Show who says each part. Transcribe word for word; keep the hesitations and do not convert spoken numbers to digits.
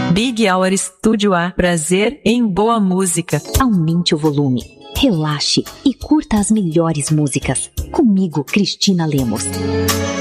Speaker 1: Big Hour Studio A. Prazer em boa música.
Speaker 2: Aumente o volume, relaxe e curta as melhores músicas. Comigo, Cristina Lemos.